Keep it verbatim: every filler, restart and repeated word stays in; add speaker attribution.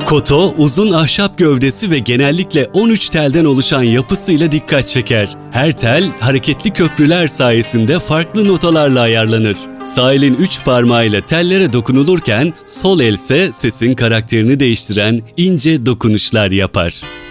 Speaker 1: Koto, uzun ahşap gövdesi ve genellikle on üç telden oluşan yapısıyla dikkat çeker. Her tel, hareketli köprüler sayesinde farklı notalarla ayarlanır. Sağ elin üç parmağıyla tellere dokunulurken, sol el ise sesin karakterini değiştiren ince dokunuşlar yapar.